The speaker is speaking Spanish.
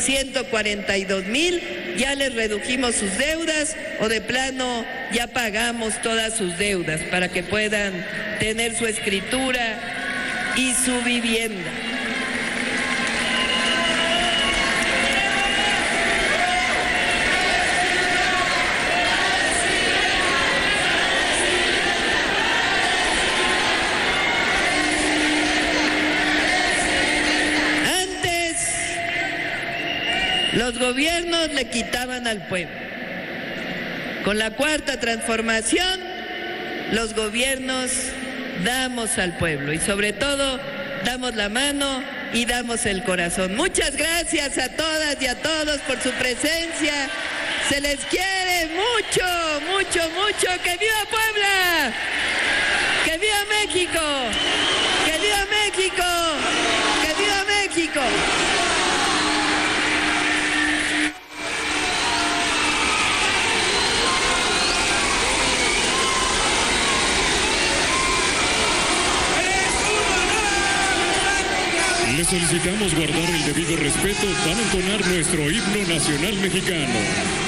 142,000 ya les redujimos sus deudas o de plano ya pagamos todas sus deudas para que puedan tener su escritura y su vivienda. Los gobiernos le quitaban al pueblo. Con la Cuarta Transformación, los gobiernos damos al pueblo y sobre todo damos la mano y damos el corazón. Muchas gracias a todas y a todos por su presencia. Se les quiere mucho, mucho, mucho. ¡Que viva Puebla! ¡Que viva México! ¡Que viva México! ¡Que viva México! Les solicitamos guardar el debido respeto para entonar nuestro himno nacional mexicano.